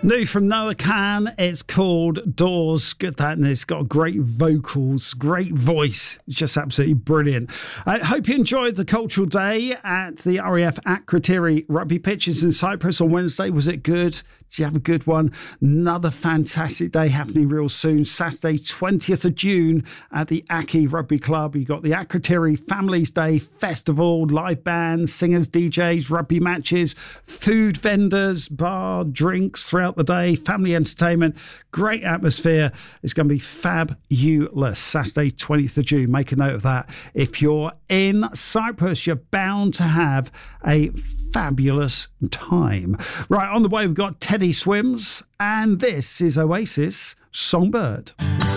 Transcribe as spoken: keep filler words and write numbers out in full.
New from Noah Kahan, it's called Doors. Good that, and it's got great vocals, great voice. It's just absolutely brilliant. I hope you enjoyed the Cultural Day at the R A F Akrotiri rugby pitches in Cyprus on Wednesday. Was it good? Did you have a good one? Another fantastic day happening real soon. Saturday, twentieth of June at the Aki Rugby Club. You've got the Akrotiri Families Day Festival, live bands, singers, D Js, rugby matches, food vendors, bar, drinks throughout the day, family entertainment, great atmosphere. It's going to be fabulous. Saturday, twentieth of June. Make a note of that. If you're in Cyprus, you're bound to have a fabulous time. Right, on the way, we've got Teddy Swims, and this is Oasis Songbird.